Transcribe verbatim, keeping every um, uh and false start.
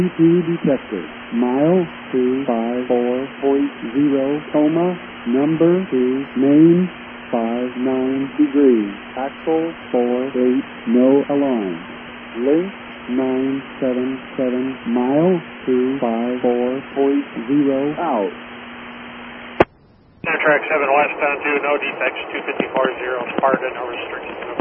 two detected. Mile two five four point zero, coma, number two, main five nine degrees, axle four eight, no alarm. Link nine seven seven, mile two five four point zero, out. Track seven westbound two, no defects, two fifty-four zero, Sparta, no restrictions.